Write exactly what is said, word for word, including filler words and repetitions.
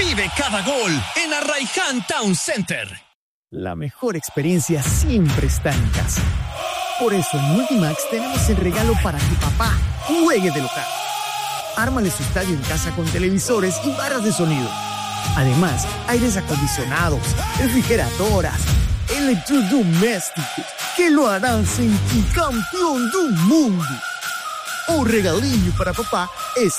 Vive cada gol en Arraiján Town Center. La mejor experiencia siempre está en casa. Por eso en Multimax tenemos el regalo para que papá juegue de local. Ármale su estadio en casa con televisores y barras de sonido. Además, aires acondicionados, refrigeradoras, electrodomésticos que lo harán sentir campeón del mundo. Un regalillo para papá es